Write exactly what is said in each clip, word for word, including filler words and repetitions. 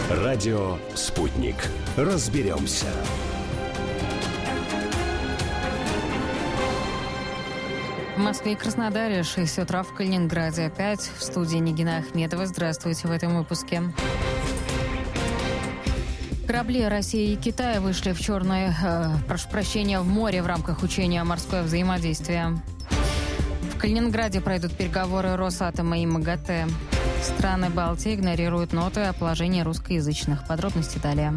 Радио «Спутник». Разберемся. В Москве и Краснодаре шесть утра, в Калининграде пять. В студии Нигина Ахмедова. Здравствуйте в этом выпуске. Корабли России и Китая вышли в черное, э, прошу прощения, в море в рамках учения «Морское взаимодействие». В Калининграде пройдут переговоры Росатома и МАГАТЭ. Страны Балтии игнорируют ноты о положении русскоязычных. Подробности далее.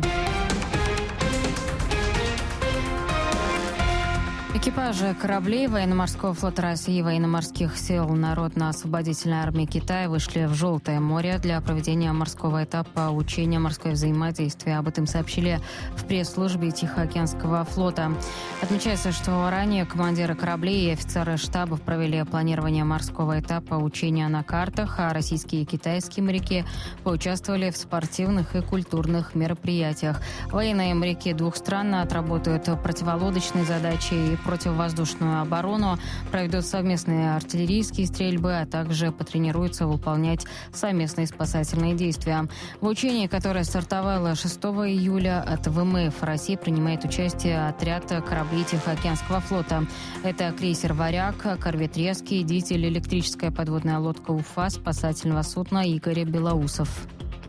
Экипажи кораблей Военно-морского флота России и Военно-морских сил Народно-освободительной армии Китая вышли в Желтое море для проведения морского этапа учения «Морское взаимодействие». Об этом сообщили в пресс-службе Тихоокеанского флота. Отмечается, что ранее командиры кораблей и офицеры штабов провели планирование морского этапа учения на картах, а российские и китайские моряки поучаствовали в спортивных и культурных мероприятиях. Военные моряки двух стран отработают противолодочные задачи и противовоздушную оборону, проведут совместные артиллерийские стрельбы, а также потренируются выполнять совместные спасательные действия. В учении, которое стартовало шестого июля, от ВМФ России принимает участие отряд кораблей Тихоокеанского флота. Это крейсер «Варяг», корвет «Резкий», дизель, электрическая подводная лодка «Уфа», спасательного судна «Игорь Белоусов».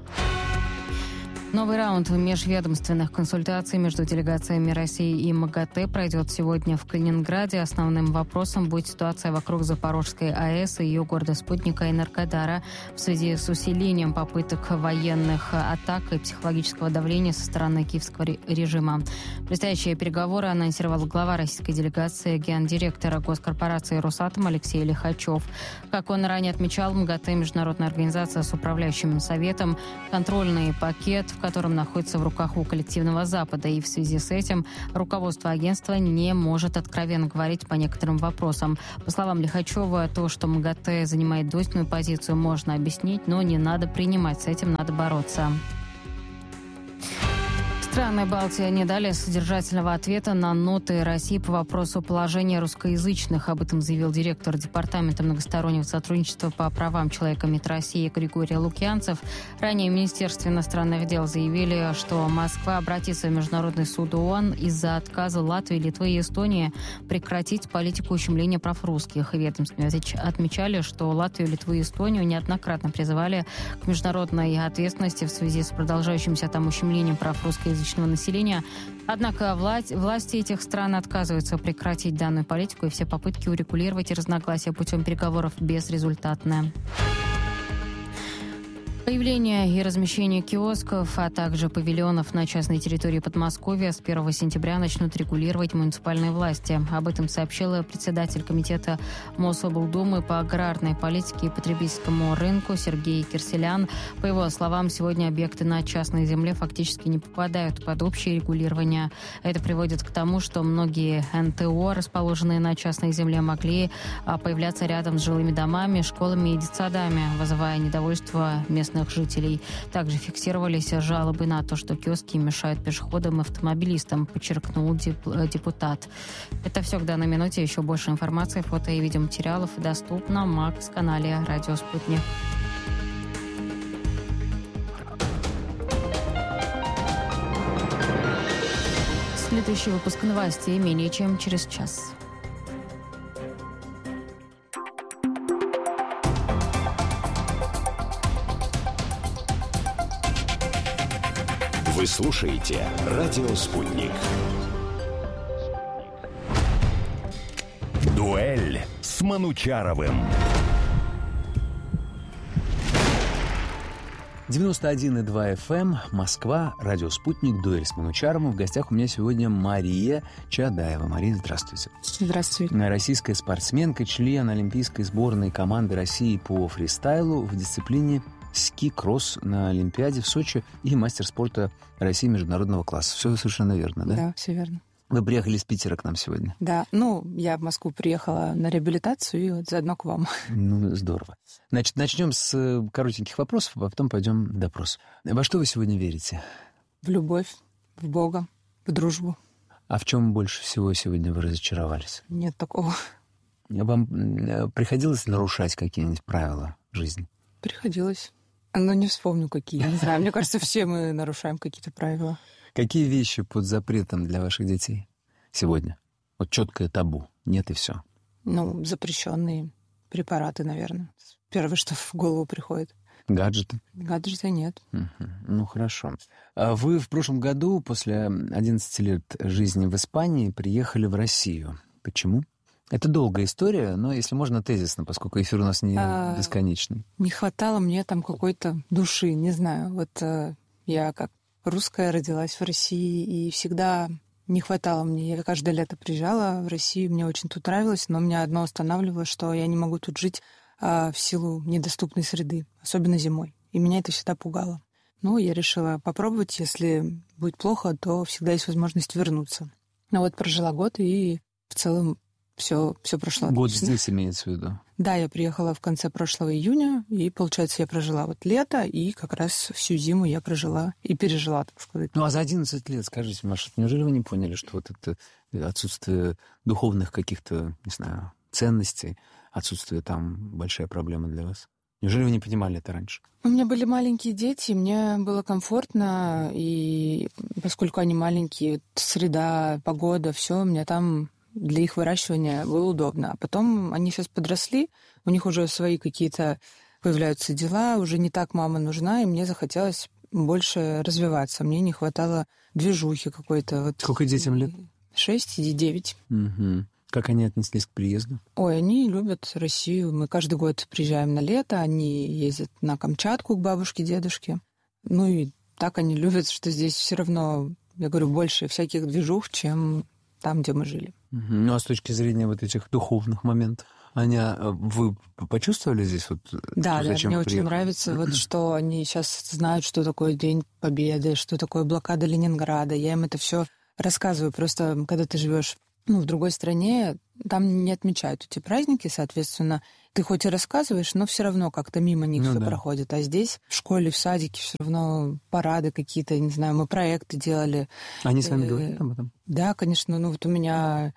Новый раунд межведомственных консультаций между делегациями России и МАГАТЭ пройдет сегодня в Калининграде. Основным вопросом будет ситуация вокруг Запорожской АЭС и ее города-спутника Энергодара в связи с усилением попыток военных атак и психологического давления со стороны киевского режима. Предстоящие переговоры анонсировал глава российской делегации, гендиректора госкорпорации «Росатом» Алексей Лихачев. Как он ранее отмечал, МАГАТЭ – международная организация с управляющим советом, контрольный пакет, в котором находится в руках у коллективного Запада, и в связи с этим руководство агентства не может откровенно говорить по некоторым вопросам. По словам Лихачева, то, что МАГАТЭ занимает двойственную позицию, можно объяснить, но не надо принимать, с этим надо бороться. Страны Балтии не дали содержательного ответа на ноты России по вопросу положения русскоязычных. Об этом заявил директор Департамента многостороннего сотрудничества по правам человека МИД России Григорий Лукьянцев. Ранее в Министерстве иностранных дел заявили, что Москва обратится в Международный суд ООН из-за отказа Латвии, Литвы и Эстонии прекратить политику ущемления прав русских. Ведомстве отмечали, что Латвию, Литву и Эстонию неоднократно призывали к международной ответственности в связи с продолжающимся там ущемлением прав русскоязычных населения. Однако власть, власти этих стран отказываются прекратить данную политику, и все попытки урегулировать разногласия путем переговоров безрезультатны. Появление и размещение киосков, а также павильонов на частной территории Подмосковья с первого сентября начнут регулировать муниципальные власти. Об этом сообщила председатель комитета Мособлдумы по аграрной политике и потребительскому рынку Сергей Кирселян. По его словам, сегодня объекты на частной земле фактически не попадают под общее регулирование. Это приводит к тому, что многие эн тэ о, расположенные на частной земле, могли появляться рядом с жилыми домами, школами и детсадами, вызывая недовольство местных жителей. Также фиксировались жалобы на то, что киоски мешают пешеходам и автомобилистам, подчеркнул депутат. Это все к данной минуте. Еще больше информации, фото и видеоматериалов доступно на Макс-канале «Радио Спутник». Следующий выпуск новостей менее чем через час. Вы слушаете «Радио Спутник». Дуэль с Манучаровым. девяносто один и два эф эм, Москва, радио «Спутник», дуэль с Манучаровым. В гостях у меня сегодня Мария Чадаева. Мария, здравствуйте. Здравствуйте. Российская спортсменка, член олимпийской сборной команды России по фристайлу в дисциплине ски-кросс на Олимпиаде в Сочи и мастер спорта России международного класса. Все совершенно верно, да? Да, все верно. Вы приехали из Питера к нам сегодня? Да, ну, я в Москву приехала на реабилитацию и вот заодно к вам. Ну, здорово. Значит, начнем с коротеньких вопросов, а потом пойдем в допрос. Во что вы сегодня верите? В любовь, в Бога, в дружбу. А в чем больше всего сегодня вы разочаровались? Нет такого. Вам приходилось нарушать какие-нибудь правила жизни? Приходилось. Ну, не вспомню, какие. Не знаю, мне кажется, все мы нарушаем какие-то правила. Какие вещи под запретом для ваших детей сегодня? Вот четкое табу. Нет и все. Ну, запрещенные препараты, наверное. Первое, что в голову приходит. Гаджеты? Гаджеты нет. Угу. Ну, хорошо. А вы в прошлом году, после одиннадцати лет жизни в Испании, приехали в Россию. Почему? Это долгая история, но, если можно, тезисно, поскольку эфир у нас не а, бесконечный. Не хватало мне там какой-то души, не знаю. Вот э, я как русская родилась в России, и всегда не хватало мне. Я каждое лето приезжала в Россию, мне очень тут нравилось, но меня одно останавливало, что я не могу тут жить э, в силу недоступной среды, особенно зимой. И меня это всегда пугало. Ну, я решила попробовать, если будет плохо, то всегда есть возможность вернуться. Ну вот прожила год, и в целом Все, все прошло Год отлично. Здесь имеется в виду? Да, я приехала в конце прошлого июня, и, получается, я прожила вот лето, и как раз всю зиму я прожила и пережила, так сказать. Ну, а за одиннадцать лет, скажите, Маша, неужели вы не поняли, что вот это отсутствие духовных каких-то, не знаю, ценностей, отсутствие там большая проблема для вас? Неужели вы не понимали это раньше? У меня были маленькие дети, мне было комфортно, и поскольку они маленькие, среда, погода, все, мне там... для их выращивания было удобно. А потом они сейчас подросли, у них уже свои какие-то появляются дела, уже не так мама нужна, и мне захотелось больше развиваться. Мне не хватало движухи какой-то. Вот. Сколько детям лет? Шесть и девять. Угу. Как они отнеслись к приезду? Ой, они любят Россию. Мы каждый год приезжаем на лето, они ездят на Камчатку к бабушке, дедушке. Ну и так они любят, что здесь все равно, я говорю, больше всяких движух, чем там, где мы жили. Ну, а с точки зрения вот этих духовных моментов, Аня, вы почувствовали здесь вот... Да, да, мне приехали? очень нравится, вот, что они сейчас знают, что такое День Победы, что такое блокада Ленинграда. Я им это все рассказываю. Просто когда ты живешь ну, в другой стране, там не отмечают эти праздники, соответственно, ты хоть и рассказываешь, но все равно как-то мимо них ну, все да. проходит. А здесь в школе, в садике все равно парады какие-то, не знаю, мы проекты делали. Они с вами говорили об этом? Да, конечно. Ну вот у меня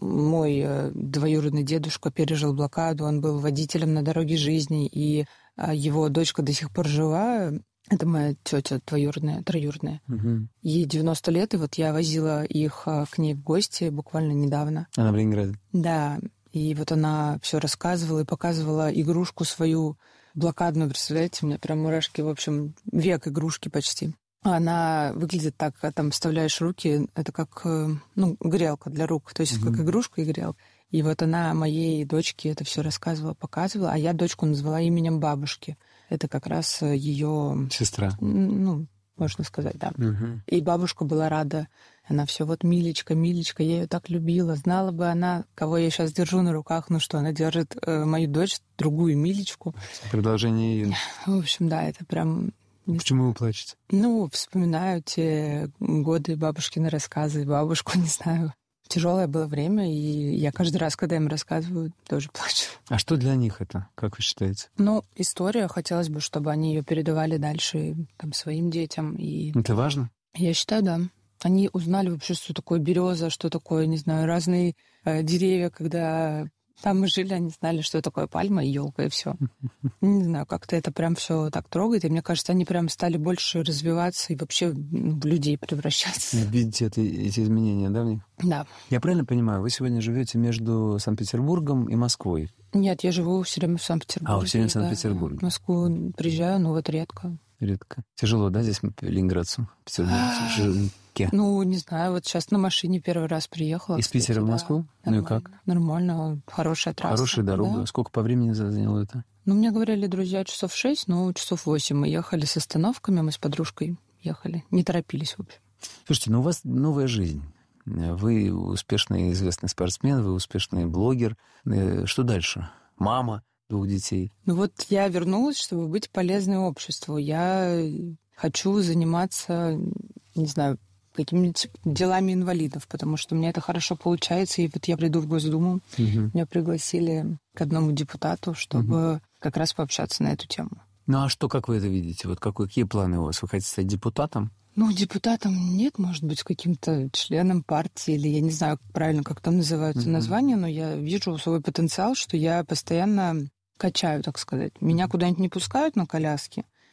мой двоюродный дедушка пережил блокаду, он был водителем на дороге жизни, и его дочка до сих пор жива. Это моя тетя двоюродная, троюродная. Угу. Ей девяносто лет, и вот я возила их к ней в гости буквально недавно. Она в Ленинграде? Да. И вот она все рассказывала и показывала игрушку свою блокадную. Представляете, у меня прям мурашки, в общем, век игрушки почти. Она выглядит так, там вставляешь руки, это как, ну, грелка для рук, то есть угу. как игрушка и грелка. И вот она моей дочке это все рассказывала, показывала, а я дочку назвала именем бабушки. Это как раз ее... Сестра. Ну, можно сказать, да. Угу. И бабушка была рада. Она все вот милечка, милечка, я ее так любила. Знала бы она, кого я сейчас держу на руках, ну что, она держит э, мою дочь, другую милечку. Продолжение ее. В общем, да, это прям... Почему вы плачете? Ну, вспоминаю те годы бабушкины рассказы, бабушку, не знаю. Тяжелое было время, и я каждый раз, когда им рассказываю, тоже плачу. А что для них это, как вы считаете? Ну, история, хотелось бы, чтобы они ее передавали дальше там, своим детям. И... Это важно? Я считаю, да. Они узнали вообще, что такое береза, что такое, не знаю, разные э, деревья, когда там мы жили, они знали, что такое пальма и елка, и все. Не знаю, как-то это прям все так трогает, и мне кажется, они прям стали больше развиваться и вообще в людей превращаться. Видите это, эти изменения, да, в них? Да. Я правильно понимаю, вы сегодня живете между Санкт-Петербургом и Москвой? Нет, я живу все время в Санкт-Петербурге. А, вы все время в Санкт-Петербурге. Да. В Москву приезжаю, но вот редко. Редко. Тяжело, да, здесь ленинградцу, петербургцу? Ну, не знаю, вот сейчас на машине первый раз приехала. Из Питера в Москву? Да, ну и как? Нормально, хорошая трасса. Хорошая дорога. Да. Сколько по времени заняло это? Ну, мне говорили друзья часов шесть, но часов восемь. Мы ехали с остановками, мы с подружкой ехали. Не торопились, в общем. Слушайте, ну у вас новая жизнь. Вы успешный известный спортсмен, вы успешный блогер. Что дальше? Мама двух детей. Ну вот я вернулась, чтобы быть полезной обществу. Я хочу заниматься, не знаю, какими-нибудь делами инвалидов, потому что у меня это хорошо получается. И вот я приду в Госдуму, угу. меня пригласили к одному депутату, чтобы угу. как раз пообщаться на эту тему. Ну а что, как вы это видите? Вот какой, какие планы у вас? Вы хотите стать депутатом? Ну, депутатом нет, может быть, каким-то членом партии, или я не знаю, правильно, как там называются mm-hmm. названия, но я вижу свой потенциал, что я постоянно качаю, так сказать. Меня куда-нибудь не пускают на коляске,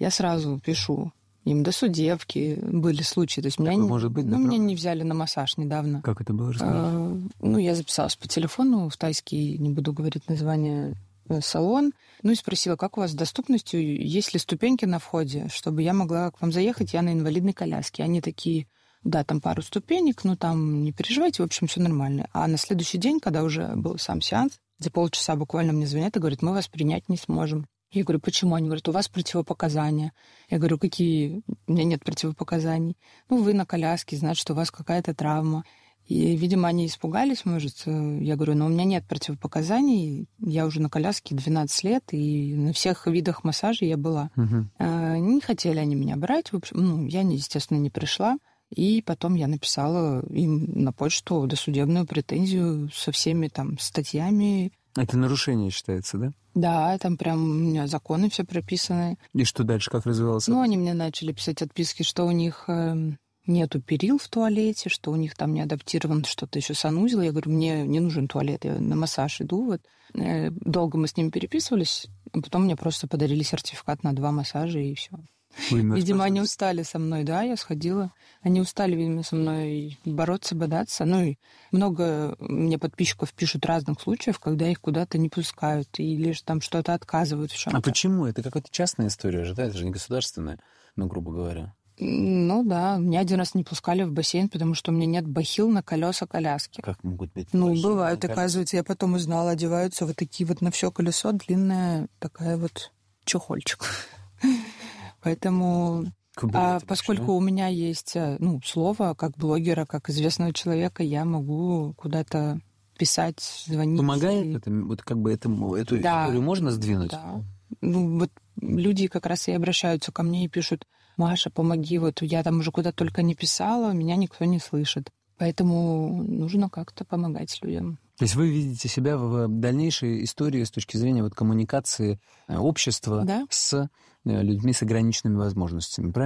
я сразу пишу им досудебки, были случаи. То есть меня, может быть, ну, да, меня правда? не взяли на массаж недавно. Как это было? А, ну, я записалась по телефону в тайский, не буду говорить название, салон. Ну и спросила, как у вас с доступностью, есть ли ступеньки на входе, чтобы я могла к вам заехать, я на инвалидной коляске. Они такие, да, там пару ступенек, ну там не переживайте, в общем, все нормально. А на следующий день, когда уже был сам сеанс, за полчаса буквально мне звонят и говорят, мы вас принять не сможем. Я говорю, почему? Они говорят, у вас противопоказания. Я говорю, какие? У меня нет противопоказаний. Ну, вы на коляске, значит, что у вас какая-то травма. И, видимо, они испугались, может. Я говорю, но у меня нет противопоказаний. Я уже на коляске двенадцать лет, и на всех видах массажа я была. Угу. А, не хотели они меня брать. В общем, ну, я, естественно, не пришла. И потом я написала им на почту досудебную претензию со всеми там статьями. Это нарушение считается, да? Да, там прям у меня законы все прописаны. И что дальше, как развивалось? Ну, они мне начали писать отписки, что у них э, нету перил в туалете, что у них там не адаптирован что-то еще санузел. Я говорю, мне не нужен туалет, я на массаж иду. Вот. Э, долго мы с ними переписывались, а потом мне просто подарили сертификат на два массажа, и все. Видимо, они устали со мной, да, я сходила. Они устали, видимо, со мной бороться, бодаться. Ну и много мне подписчиков пишут разных случаев, когда их куда-то не пускают или же там что-то отказывают в чем-то. А почему? Это какая-то частная история же, да? Это же не государственная, ну, грубо говоря. Ну да, меня один раз не пускали в бассейн, потому что у меня нет бахил на колеса коляски. Как могут быть? Ну, бывают, оказывается, я потом узнала, одеваются вот такие вот на все колесо, длинная такая вот чехольчик. Поэтому, а поскольку вообще? У меня есть, ну, слово, как блогера, как известного человека, я могу куда-то писать, звонить. Помогает и... это? Вот как бы этому, эту да. историю можно сдвинуть? Да. Ну, вот люди как раз и обращаются ко мне и пишут, Маша, помоги, вот я там уже куда только не писала, меня никто не слышит. Поэтому нужно как-то помогать людям. То есть вы видите себя в дальнейшей истории с точки зрения вот коммуникации общества, да, с людьми с ограниченными возможностями, правильно?